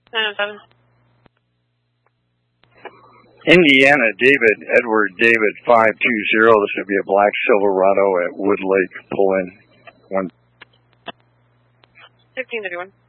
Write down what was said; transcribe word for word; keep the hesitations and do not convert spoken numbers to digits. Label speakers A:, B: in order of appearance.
A: nine oh seven.
B: Indiana, David, Edward, David, five two zero. This would be a black Silverado at Wood Lake. Pull in one.
A: fifteen thirty-one.